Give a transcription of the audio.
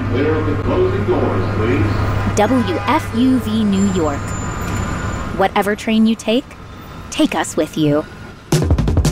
Clear of the closing doors, please. WFUV New York. Whatever train you take us with you.